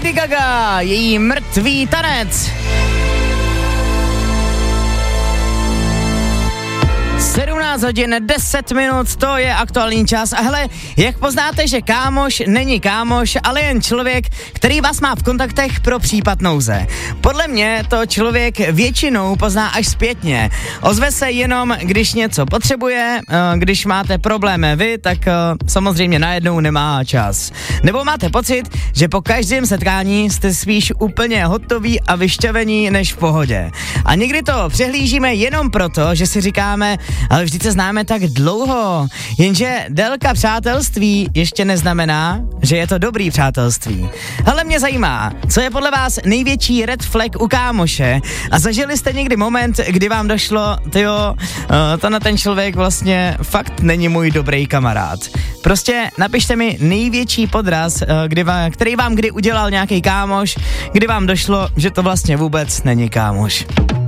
Lady Gaga, její Mrtvý tanec. 17 hodin 10 minut, to je aktuální čas. A hele, jak poznáte, že kámoš není kámoš, ale jen člověk, který vás má v kontaktech pro případ nouze? Podle mě to člověk většinou pozná až zpětně. Ozve se jenom, když něco potřebuje, když máte problémy vy, tak samozřejmě najednou nemá čas. Nebo máte pocit, že po každém setkání jste spíš úplně hotoví a vyšťavení než v pohodě. A někdy to přehlížíme jenom proto, že si říkáme, ale vždyť se známe tak dlouho, jenže délka přátelství ještě neznamená, že je to dobrý přátelství. Ale mě zajímá, co je podle vás největší red flag u kámoše a zažili jste někdy moment, kdy vám došlo, ten člověk vlastně fakt není můj dobrý kamarád. Prostě napište mi největší podraz, který vám kdy udělal nějaký kámoš, kdy vám došlo, že to vlastně vůbec není kámoš.